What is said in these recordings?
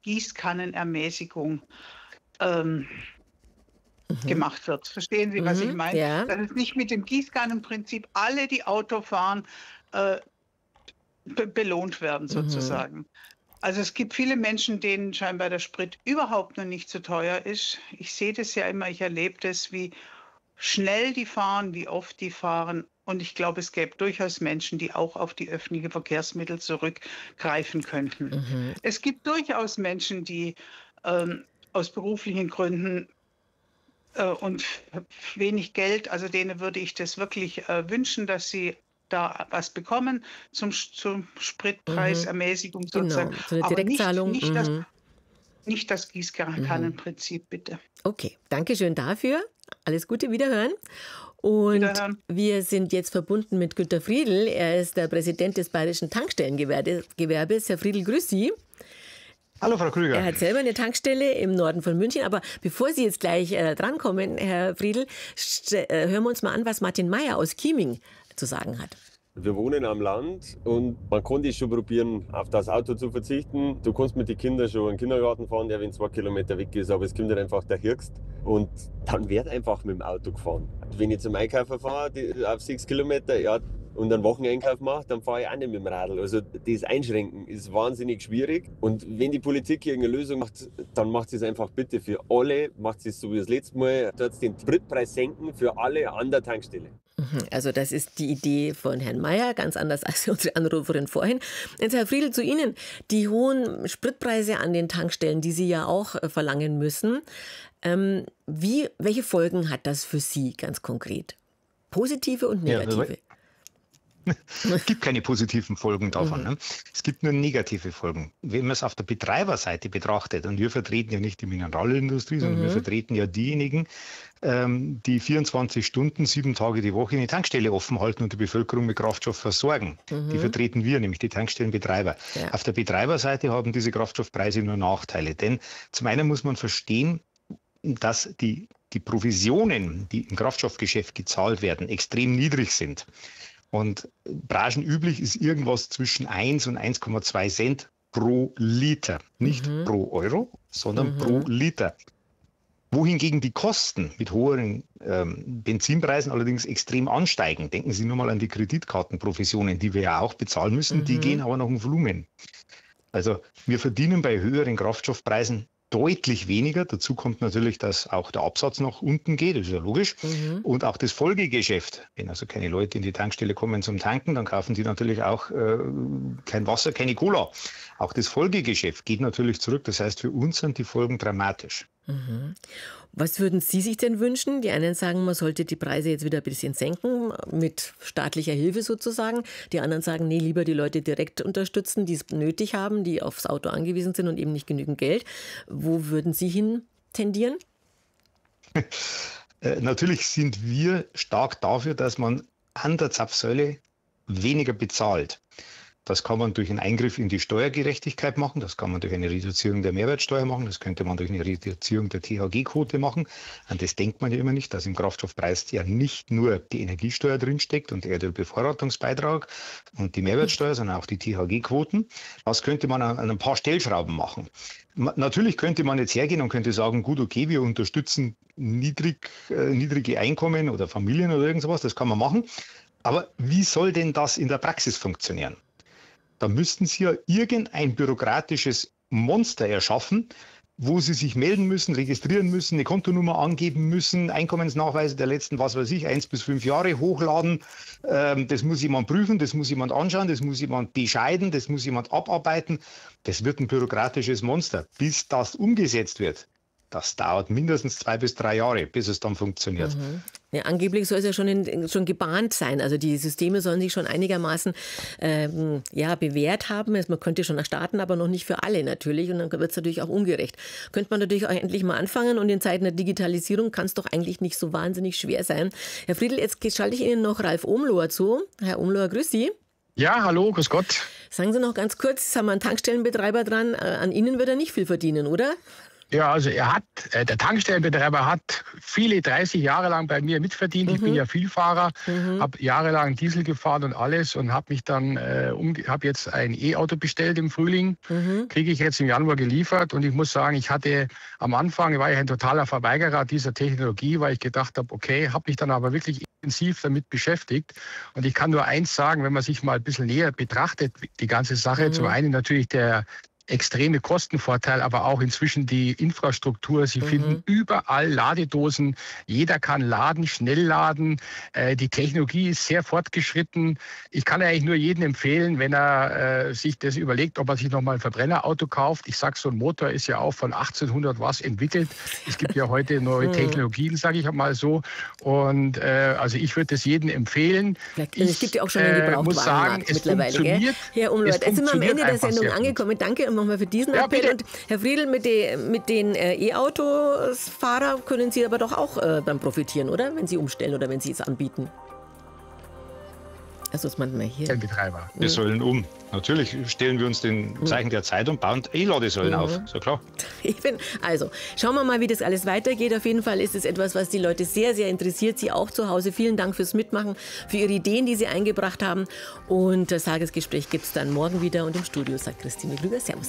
Gießkannenermäßigung gemacht wird. Verstehen Sie, was ich meine? Ja. Dass es nicht mit dem Gießkannenprinzip alle, die Auto fahren, belohnt werden sozusagen. Also es gibt viele Menschen, denen scheinbar der Sprit überhaupt noch nicht zu teuer ist. Ich sehe das ja immer, ich erlebe das, wie schnell die fahren, wie oft die fahren. Und ich glaube, es gäbe durchaus Menschen, die auch auf die öffentlichen Verkehrsmittel zurückgreifen könnten. Es gibt durchaus Menschen, die aus beruflichen Gründen und wenig Geld, also denen würde ich das wirklich wünschen, dass sie da was bekommen zum Spritpreisermäßigung sozusagen. Genau, so eine Aber Direktzahlung. nicht das Gießkannenprinzip, bitte. Okay, danke schön dafür. Alles Gute, wiederhören. Und Wiederhören. wir sind jetzt verbunden mit Günter Friedl. Er ist der Präsident des Bayerischen Tankstellengewerbes. Herr Friedl, grüß Sie. Hallo, Frau Krüger. Er hat selber eine Tankstelle im Norden von München. Aber bevor Sie jetzt gleich drankommen, Herr Friedl, hören wir uns mal an, was Martin Mayer aus Chieming zu sagen hat. Wir wohnen am Land und man kann das schon probieren, auf das Auto zu verzichten. Du kannst mit den Kindern schon in den Kindergarten fahren, der wenn 2 Kilometer weg ist, aber es kommt halt einfach der Hirgst. Und dann wird einfach mit dem Auto gefahren. Wenn ich zum Einkaufen fahre, auf 6 Kilometer, ja, und einen Wocheneinkauf mache, dann fahre ich auch nicht mit dem Radl. Also das Einschränken ist wahnsinnig schwierig. Und wenn die Politik hier eine Lösung macht, dann macht sie es einfach bitte für alle, macht sie es so wie das letzte Mal, dort den Spritpreis senken für alle an der Tankstelle. Also das ist die Idee von Herrn Mayer, ganz anders als unsere Anruferin vorhin. Jetzt Herr Friedl, zu Ihnen. Die hohen Spritpreise an den Tankstellen, die Sie ja auch verlangen müssen, welche Folgen hat das für Sie ganz konkret? Positive und negative? Es gibt keine positiven Folgen davon. Ne? Es gibt nur negative Folgen. Wenn man es auf der Betreiberseite betrachtet, und wir vertreten ja nicht die Mineralindustrie, sondern wir vertreten ja diejenigen, die 24 Stunden, 7 Tage die Woche eine Tankstelle offen halten und die Bevölkerung mit Kraftstoff versorgen. Die vertreten wir, nämlich die Tankstellenbetreiber. Ja. Auf der Betreiberseite haben diese Kraftstoffpreise nur Nachteile. Denn zum einen muss man verstehen, dass die Provisionen, die im Kraftstoffgeschäft gezahlt werden, extrem niedrig sind. Und branchenüblich ist irgendwas zwischen 1 und 1,2 Cent pro Liter. Nicht pro Euro, sondern pro Liter. Wohingegen die Kosten mit hohen Benzinpreisen allerdings extrem ansteigen. Denken Sie nur mal an die Kreditkartenprovisionen, die wir ja auch bezahlen müssen. Die gehen aber nach dem Volumen. Also wir verdienen bei höheren Kraftstoffpreisen deutlich weniger. Dazu kommt natürlich, dass auch der Absatz nach unten geht, das ist ja logisch. Und auch das Folgegeschäft. Wenn also keine Leute in die Tankstelle kommen zum Tanken, dann kaufen die natürlich auch kein Wasser, keine Cola. Auch das Folgegeschäft geht natürlich zurück. Das heißt, für uns sind die Folgen dramatisch. Was würden Sie sich denn wünschen? Die einen sagen, man sollte die Preise jetzt wieder ein bisschen senken, mit staatlicher Hilfe sozusagen. Die anderen sagen, nee, lieber die Leute direkt unterstützen, die es nötig haben, die aufs Auto angewiesen sind und eben nicht genügend Geld. Wo würden Sie hin tendieren? Natürlich sind wir stark dafür, dass man an der Zapfsäule weniger bezahlt. Das kann man durch einen Eingriff in die Steuergerechtigkeit machen, das kann man durch eine Reduzierung der Mehrwertsteuer machen, das könnte man durch eine Reduzierung der THG-Quote machen. An das denkt man ja immer nicht, dass im Kraftstoffpreis ja nicht nur die Energiesteuer drinsteckt und der Erdölbevorratungsbeitrag und die Mehrwertsteuer, sondern auch die THG-Quoten. Das könnte man an ein paar Stellschrauben machen. Natürlich könnte man jetzt hergehen und könnte sagen, gut, okay, wir unterstützen niedrige Einkommen oder Familien oder irgend sowas, das kann man machen. Aber wie soll denn das in der Praxis funktionieren? Da müssten Sie ja irgendein bürokratisches Monster erschaffen, wo Sie sich melden müssen, registrieren müssen, eine Kontonummer angeben müssen, Einkommensnachweise der letzten, 1 bis 5 Jahre hochladen. Das muss jemand prüfen, das muss jemand anschauen, das muss jemand bescheiden, das muss jemand abarbeiten. Das wird ein bürokratisches Monster. Bis das umgesetzt wird, das dauert mindestens 2 bis 3 Jahre, bis es dann funktioniert. Ja, angeblich soll es ja schon gebahnt sein. Also die Systeme sollen sich schon einigermaßen bewährt haben. Man könnte schon starten, aber noch nicht für alle natürlich. Und dann wird es natürlich auch ungerecht. Könnte man natürlich auch endlich mal anfangen. Und in Zeiten der Digitalisierung kann es doch eigentlich nicht so wahnsinnig schwer sein. Herr Friedl, jetzt schalte ich Ihnen noch Ralf Omloher zu. Herr Omloher, grüß Sie. Ja, hallo, grüß Gott. Sagen Sie noch ganz kurz, jetzt haben wir einen Tankstellenbetreiber dran. An Ihnen wird er nicht viel verdienen, oder? Ja, also der Tankstellenbetreiber hat viele 30 Jahre lang bei mir mitverdient. Ich bin ja Vielfahrer, habe jahrelang Diesel gefahren und alles und habe mich dann habe jetzt ein E-Auto bestellt im Frühling. Kriege ich jetzt im Januar geliefert und ich muss sagen, am Anfang war ich ein totaler Verweigerer dieser Technologie, weil ich gedacht habe, okay, habe mich dann aber wirklich intensiv damit beschäftigt. Und ich kann nur eins sagen, wenn man sich mal ein bisschen näher betrachtet, die ganze Sache, zum einen natürlich der extreme Kostenvorteil, aber auch inzwischen die Infrastruktur. Sie finden überall Ladedosen. Jeder kann laden, schnell laden. Die Technologie ist sehr fortgeschritten. Ich kann eigentlich nur jedem empfehlen, wenn er sich das überlegt, ob er sich nochmal ein Verbrennerauto kauft. Ich sage, so ein Motor ist ja auch von 1800 was entwickelt. Es gibt ja heute neue Technologien, sage ich mal so. Und also ich würde es jedem empfehlen. Es gibt ja auch schon einen Gebrauchtwagenmarkt mittlerweile. Gell? Herr Umlaut, jetzt sind wir am Ende der Sendung angekommen. Danke nochmal für diesen Appell. Und Herr Friedl, mit den E-Autos-Fahrer können Sie aber doch auch dann profitieren, oder? Wenn Sie umstellen oder wenn Sie es anbieten. Also ist manchmal hier. Der Betreiber. Wir sollen Natürlich stellen wir uns den Zeichen der Zeit und bauen E-Ladesäulen auf. So klar. Also, schauen wir mal, wie das alles weitergeht. Auf jeden Fall ist es etwas, was die Leute sehr, sehr interessiert. Sie auch zu Hause. Vielen Dank fürs Mitmachen, für Ihre Ideen, die Sie eingebracht haben. Und das Tagesgespräch gibt es dann morgen wieder. Und im Studio sagt Christine Glüger. Servus.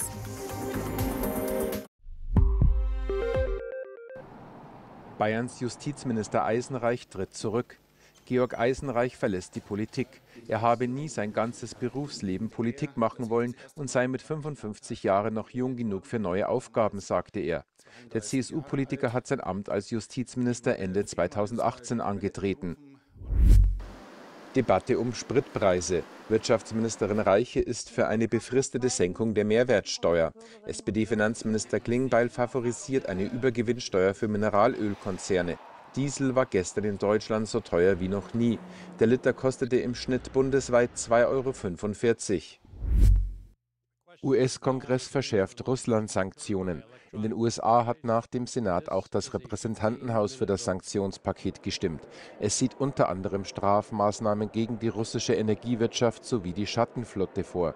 Bayerns Justizminister Eisenreich tritt zurück. Georg Eisenreich verlässt die Politik. Er habe nie sein ganzes Berufsleben Politik machen wollen und sei mit 55 Jahren noch jung genug für neue Aufgaben, sagte er. Der CSU-Politiker hat sein Amt als Justizminister Ende 2018 angetreten. Debatte um Spritpreise. Wirtschaftsministerin Reiche ist für eine befristete Senkung der Mehrwertsteuer. SPD-Finanzminister Klingbeil favorisiert eine Übergewinnsteuer für Mineralölkonzerne. Diesel war gestern in Deutschland so teuer wie noch nie. Der Liter kostete im Schnitt bundesweit 2,45 €. US-Kongress verschärft Russland-Sanktionen. In den USA hat nach dem Senat auch das Repräsentantenhaus für das Sanktionspaket gestimmt. Es sieht unter anderem Strafmaßnahmen gegen die russische Energiewirtschaft sowie die Schattenflotte vor.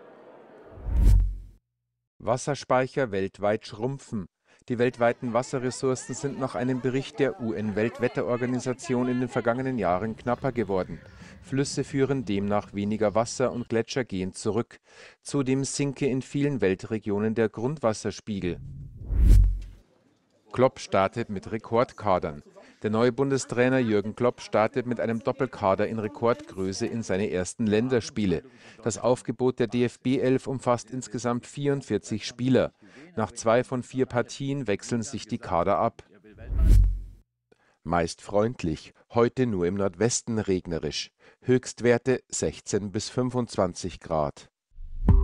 Wasserspeicher weltweit schrumpfen. Die weltweiten Wasserressourcen sind nach einem Bericht der UN-Weltwetterorganisation in den vergangenen Jahren knapper geworden. Flüsse führen demnach weniger Wasser und Gletscher gehen zurück. Zudem sinke in vielen Weltregionen der Grundwasserspiegel. Klopp startet mit Rekordkadern. Der neue Bundestrainer Jürgen Klopp startet mit einem Doppelkader in Rekordgröße in seine ersten Länderspiele. Das Aufgebot der DFB-11 umfasst insgesamt 44 Spieler. Nach 2 von 4 Partien wechseln sich die Kader ab. Meist freundlich, heute nur im Nordwesten regnerisch. Höchstwerte 16 bis 25 Grad.